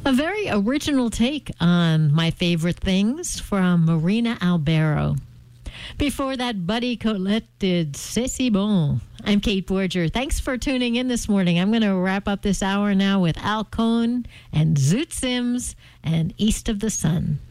A very original take on My Favorite Things from Marina Albero. Before that, Buddy Collette did C'est si bon. I'm Kate Borger. Thanks for tuning in this morning. I'm going to wrap up this hour now with Al Cohn and Zoot Sims and East of the Sun.